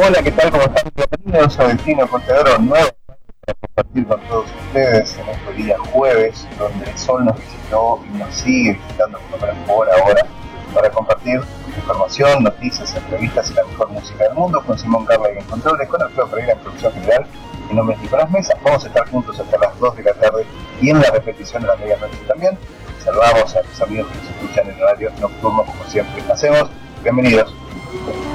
Hola, ¿qué tal? ¿Cómo están? Bienvenidos a Destino Cortedero nuevo para compartir con todos ustedes en este día jueves, donde el sol nos visitó y nos sigue visitando por lo menos por ahora, para compartir información, noticias, entrevistas y la mejor música del mundo con Simón Carla y en controles, con Alfredo Pereira en producción general y no me Nicolás Mesa. Vamos a estar juntos hasta las 2 de la tarde y en la repetición de la medianoche también. Saludamos a los amigos que nos escuchan en el horario nocturno como siempre hacemos. Bienvenidos.